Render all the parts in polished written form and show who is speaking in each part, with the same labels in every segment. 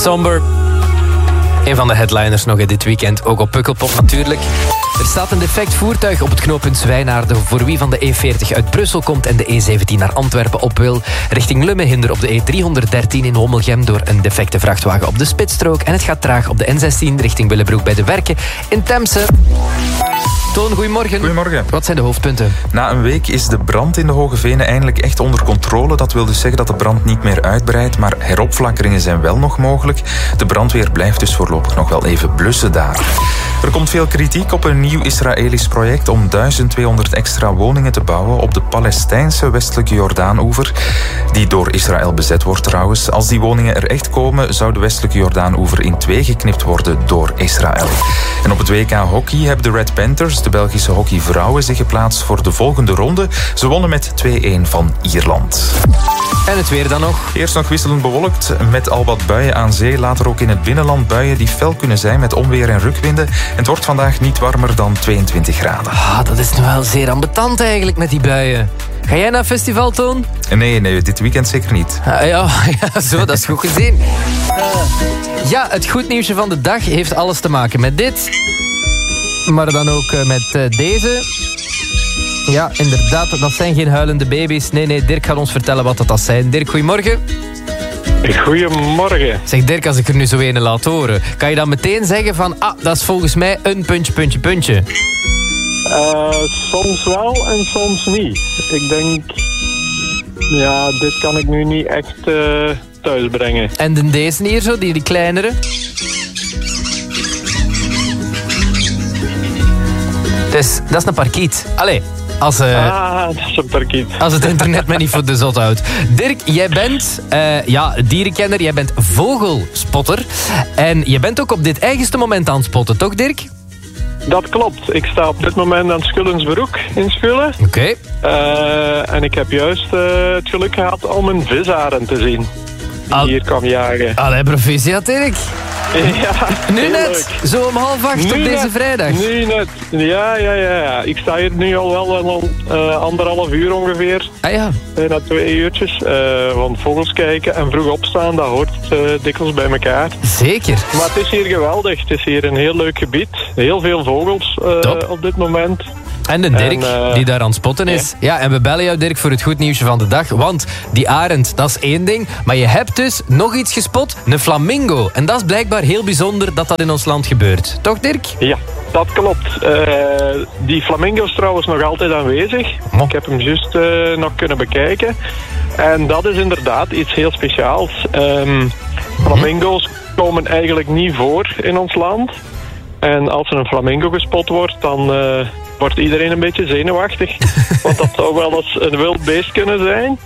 Speaker 1: Somber. Een van de headliners nog in dit weekend, ook op Pukkelpop natuurlijk. Er staat een defect voertuig op het knooppunt Zwijnaarden voor wie van de E40 uit Brussel komt en de E17 naar Antwerpen op wil. Richting Lummehinder op de E313 in Hommelgem door een defecte vrachtwagen op de spitsstrook. En het gaat traag op de N16 richting Willebroek bij de Werken in Temse. Toon, goedemorgen.
Speaker 2: Goedemorgen.
Speaker 1: Wat zijn de hoofdpunten?
Speaker 2: Na een week is de brand in de Hoge Venen eindelijk echt onder controle. Dat wil dus zeggen dat de brand niet meer uitbreidt, maar heropflakkeringen zijn wel nog mogelijk. De brandweer blijft dus voorlopig nog wel even blussen daar. Er komt veel kritiek op een nieuw Israëlisch project om 1200 extra woningen te bouwen op de Palestijnse westelijke Jordaanoever, die door Israël bezet wordt trouwens. Als die woningen er echt komen, zou de westelijke Jordaanoever in twee geknipt worden door Israël. En op het WK Hockey hebben de Red Panthers, de Belgische hockeyvrouwen, zich geplaatst voor de volgende ronde. Ze wonnen met 2-1 van Ierland.
Speaker 1: En het weer dan nog?
Speaker 2: Eerst nog wisselend bewolkt, met al wat buien aan zee. Later ook in het binnenland buien die fel kunnen zijn met onweer en rukwinden. En het wordt vandaag niet warmer dan 22 graden.
Speaker 1: Dat is nu wel zeer ambetant eigenlijk met die buien. Ga jij naar festival, Toon?
Speaker 2: Nee, dit weekend zeker niet.
Speaker 1: Ja, zo, dat is goed gezien. Ja, het goed nieuwsje van de dag heeft alles te maken met dit. Maar dan ook met deze. Ja, inderdaad, dat zijn geen huilende baby's. Nee, Dirk gaat ons vertellen wat dat zijn. Dirk, goedemorgen.
Speaker 3: Goedemorgen.
Speaker 1: Zeg Dirk, als ik er nu zo een laat horen, kan je dan meteen zeggen van, dat is volgens mij een puntje.
Speaker 3: Soms wel en soms niet. Ik denk, dit kan ik nu niet echt thuisbrengen.
Speaker 1: En deze hier zo, die kleinere? Dat is een parkiet. Allee.
Speaker 3: Dat is een parkiet.
Speaker 1: Als het internet mij niet voor de zot houdt. Dirk, jij bent dierenkenner, jij bent vogelspotter. En je bent ook op dit eigenste moment aan het spotten, toch Dirk?
Speaker 3: Dat klopt. Ik sta op dit moment aan Schullensbroek in Schulle.
Speaker 1: Oké.
Speaker 3: En ik heb juist het geluk gehad om een visarend te zien. Die hier kwam jagen.
Speaker 1: Allee, proficiat Dirk.
Speaker 3: Ja,
Speaker 1: nu net,
Speaker 3: leuk.
Speaker 1: Zo om 7:30 op deze vrijdag.
Speaker 3: Nu net, ja. Ik sta hier nu al anderhalf uur ongeveer.
Speaker 1: Ja.
Speaker 3: Na 2 uurtjes. Want vogels kijken en vroeg opstaan, dat hoort dikwijls bij elkaar.
Speaker 1: Zeker.
Speaker 3: Maar het is hier geweldig. Het is hier een heel leuk gebied. Heel veel vogels op dit moment.
Speaker 1: En de Dirk, die daar aan het spotten is. Ja, en we bellen jou, Dirk, voor het goed nieuwsje van de dag. Want die arend, dat is één ding. Maar je hebt dus nog iets gespot, een flamingo. En dat is blijkbaar heel bijzonder dat dat in ons land gebeurt. Toch, Dirk?
Speaker 3: Ja, dat klopt. Die flamingo is trouwens nog altijd aanwezig. Ik heb hem juist nog kunnen bekijken. En dat is inderdaad iets heel speciaals. Flamingo's komen eigenlijk niet voor in ons land. En als er een flamingo gespot wordt, dan wordt iedereen een beetje zenuwachtig. Want dat zou wel eens een wild beest kunnen zijn.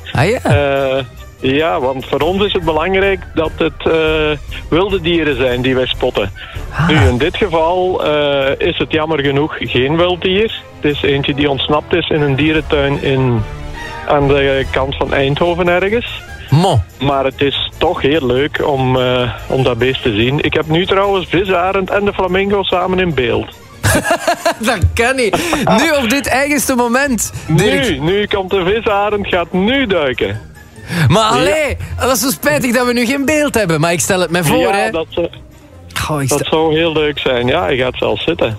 Speaker 3: Ja, want voor ons is het belangrijk dat het wilde dieren zijn die wij spotten. Nu, in dit geval is het jammer genoeg geen wild dier. Het is eentje die ontsnapt is in een dierentuin aan de kant van Eindhoven ergens. Maar het is toch heel leuk om dat beest te zien. Ik heb nu trouwens visarend en de flamingo samen in beeld.
Speaker 1: Dat kan niet. Nu op dit eigenste moment.
Speaker 3: Nu komt de visarend, gaat nu duiken.
Speaker 1: Maar allee, dat is zo spijtig dat we nu geen beeld hebben. Maar ik stel het me voor, hè.
Speaker 3: Dat zou heel leuk zijn. Ja, hij gaat zelfs zitten.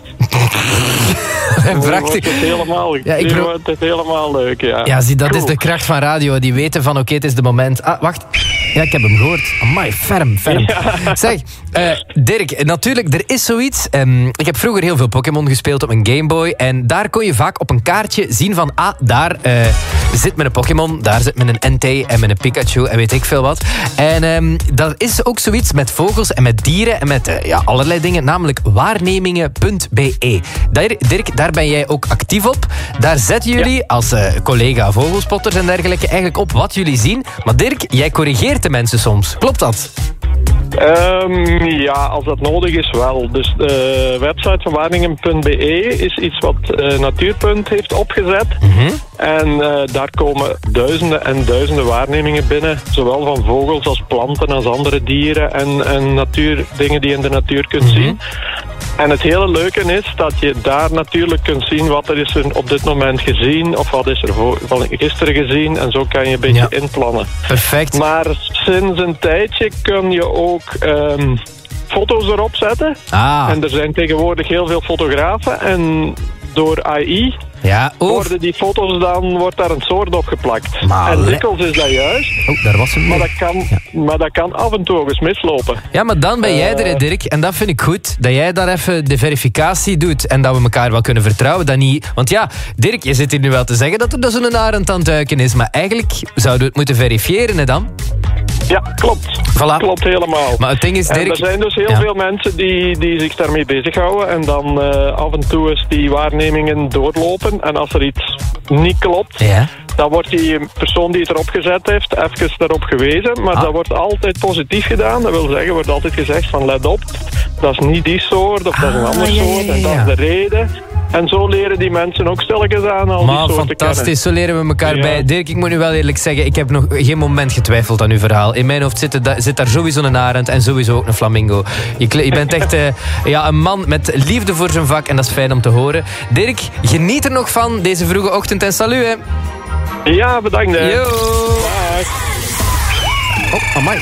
Speaker 1: Prachtig.
Speaker 3: Het is helemaal leuk, ja.
Speaker 1: Ja, zie, dat is de kracht van radio. Die weten van, oké, het is de moment. Wacht. Ja, ik heb hem gehoord. Amai, ferm. Ja. Zeg, Dirk, natuurlijk, er is zoiets. Ik heb vroeger heel veel Pokémon gespeeld op een Game Boy. En daar kon je vaak op een kaartje zien van, daar zit met een Pokémon, daar zit met een Entei en met een Pikachu en weet ik veel wat. En dat is ook zoiets met vogels en met dieren en met allerlei dingen, namelijk waarnemingen.be. Dirk, daar ben jij ook actief op. Daar zetten jullie als collega vogelspotters en dergelijke eigenlijk op wat jullie zien. Maar Dirk, jij corrigeert de mensen soms. Klopt dat?
Speaker 3: Ja, als dat nodig is wel. Dus de website van waarnemingen.be is iets wat Natuurpunt heeft opgezet. En daar komen duizenden en duizenden waarnemingen binnen. Zowel van vogels als planten als andere dieren en natuurdingen die je in de natuur kunt zien. En het hele leuke is dat je daar natuurlijk kunt zien wat er is op dit moment gezien of wat is er van gisteren gezien. En zo kan je een beetje inplannen.
Speaker 1: Perfect.
Speaker 3: Maar sinds een tijdje kun je ook foto's erop zetten. En er zijn tegenwoordig heel veel fotografen. En door AI worden die foto's wordt daar een soort op geplakt. En dikwijls is dat juist.
Speaker 1: Daar was hem.
Speaker 3: Maar dat kan af en toe ook eens mislopen.
Speaker 1: Ja, maar dan ben jij er, Dirk. En dat vind ik goed. Dat jij daar even de verificatie doet. En dat we elkaar wel kunnen vertrouwen. Dat niet... Want ja, Dirk, je zit hier nu wel te zeggen dat er dus een arend aan het duiken is. Maar eigenlijk zouden we het moeten verifiëren, hè dan?
Speaker 3: Ja, klopt.
Speaker 1: Voilà.
Speaker 3: Klopt helemaal.
Speaker 1: Maar het ding is, Dirk...
Speaker 3: En er zijn dus heel veel mensen die zich daarmee bezighouden. En dan af en toe eens die waarnemingen doorlopen. En als er iets niet klopt, dan wordt die persoon die het erop gezet heeft even daarop gewezen. Maar dat wordt altijd positief gedaan. Dat wil zeggen, wordt altijd gezegd van let op, dat is niet die soort of dat is een ander soort. En dat is de reden. En zo leren die mensen ook stilletjes aan al die soorten
Speaker 1: fantastisch,
Speaker 3: kennen.
Speaker 1: zo leren we elkaar bij. Dirk, ik moet nu wel eerlijk zeggen, ik heb nog geen moment getwijfeld aan uw verhaal. In mijn hoofd zit daar sowieso een arend en sowieso ook een flamingo. Je bent echt een man met liefde voor zijn vak en dat is fijn om te horen. Dirk, geniet er nog van deze vroege ochtend en salut, hè.
Speaker 3: Ja, bedankt. Hè.
Speaker 1: Yo.
Speaker 3: Bye.
Speaker 1: Oh, amai.